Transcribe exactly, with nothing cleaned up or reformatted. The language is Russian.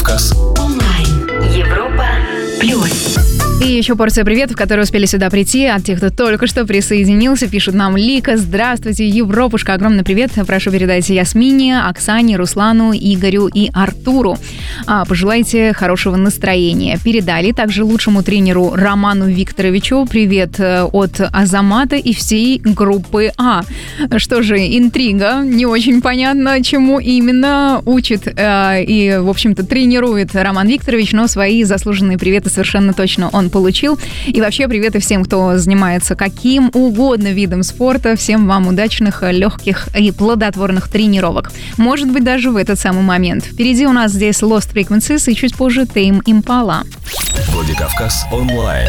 Владикавказ. Онлайн. Европа плюс. И еще порция приветов, которые успели сюда прийти от тех, кто только что присоединился. Пишет нам Лика. Здравствуйте, Европушка. Огромный привет. Прошу передайте Ясмине, Оксане, Руслану, Игорю и Артуру. А, пожелайте хорошего настроения. Передали также лучшему тренеру Роману Викторовичу привет от Азамата и всей группы А. Что же, интрига. Не очень понятно, чему именно учит э, и, в общем-то, тренирует Роман Викторович, но свои заслуженные приветы совершенно точно он получил. И вообще приветы всем, кто занимается каким угодно видом спорта. Всем вам удачных, легких и плодотворных тренировок. Может быть, даже в этот самый момент. Впереди у нас здесь Lost Frequencies и чуть позже Tame Impala. Владикавказ онлайн.